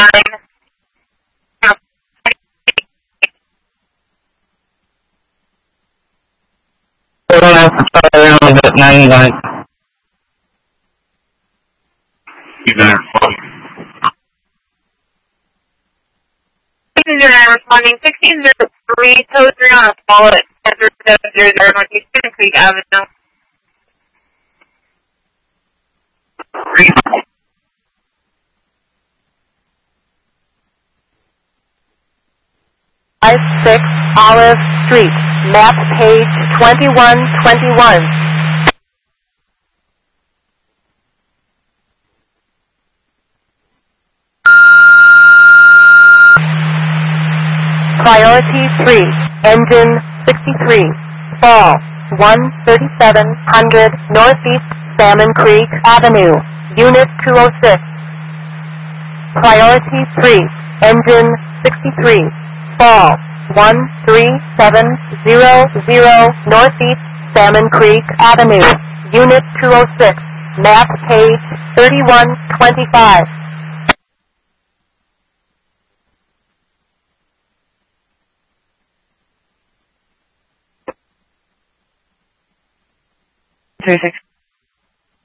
Responding 1603, tow 3 on a fall at 103700 Northeast Spring Creek Avenue. I-6 Olive Street, map page 2121. Priority 3, engine 63, fall 13700 Northeast Salmon Creek Avenue, Unit 206. Priority 3, engine 63, fall 13700 Northeast Salmon Creek Avenue, Unit 206, map page 3125. 36.